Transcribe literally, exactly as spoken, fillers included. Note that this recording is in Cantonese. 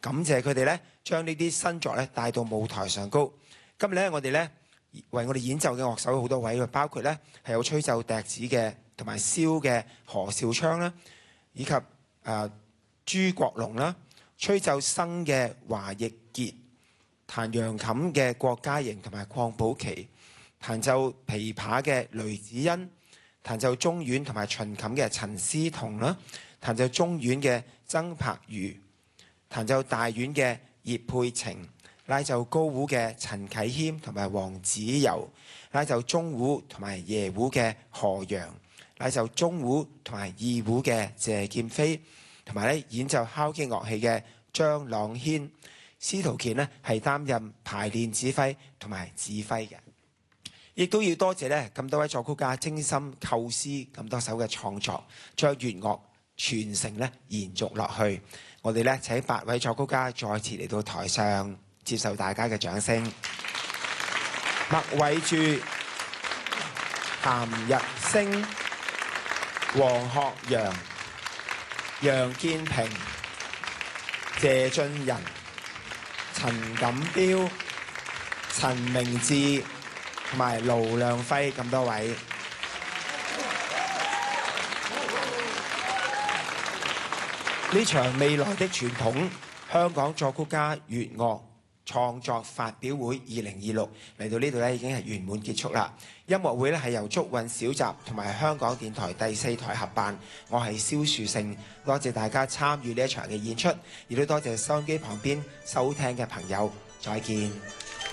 感謝佢哋咧，將呢啲新作咧帶到舞台上高。今日咧，我哋咧為我哋演奏嘅樂手有好多位，包括咧係有吹奏笛子嘅同埋簫嘅何兆昌啦，以及誒、呃、朱國龍啦，吹奏笙嘅華奕傑，彈揚琴嘅郭嘉瑩同埋鄺寶琪，彈奏琵琶嘅雷子欣，彈奏中阮同埋秦琴嘅陳思彤啦，彈奏中阮嘅曾柏如，彈奏大阮嘅葉佩晴，拉奏高胡嘅陳啟謙同埋黃子柔，拉奏中胡同埋椰胡嘅何陽，拉奏中胡同埋二胡嘅謝劍飛，同埋咧演奏敲擊樂器嘅張朗軒。司徒健呢係擔任排練指揮同埋指揮嘅，亦都要多謝咧咁多位作曲家精心構思咁多首嘅創作，將粵樂傳承咧延續落去。我哋咧請八位作曲家再次嚟到台上接受大家嘅掌聲。麥偉柱、譚日升、黃學陽、楊建平、謝俊仁、陳錦標、陳明志同埋盧亮輝咁多位。呢場未來的傳統香港作曲家粵樂創作發表會二零二六嚟到呢度咧已經係圓滿結束啦。音樂會咧係由竹韻小集同埋香港電台第四台合辦，我係蕭樹勝，多謝大家參與呢一場嘅演出，亦都多謝收音機旁邊收聽嘅朋友，再見。